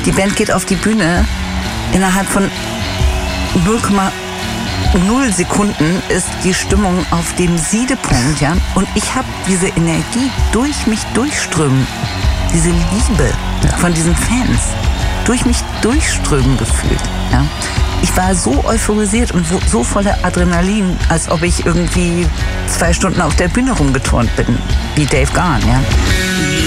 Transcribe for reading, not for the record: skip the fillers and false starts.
Die Band geht auf die Bühne, innerhalb von 0,0 Sekunden ist die Stimmung auf dem Siedepunkt, ja. Und ich habe diese Energie durch mich durchströmen, diese Liebe von diesen Fans durch mich durchströmen gefühlt, ja. Ich war so euphorisiert und so voller Adrenalin, als ob ich irgendwie 2 Stunden auf der Bühne rumgeturnt bin, wie Dave Gahan, ja.